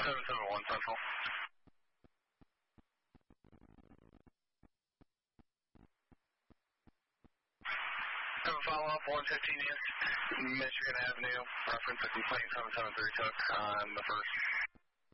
771 Central. 7 follow-up, 115 East, Michigan Avenue, reference a complaint 773 took on the 1st.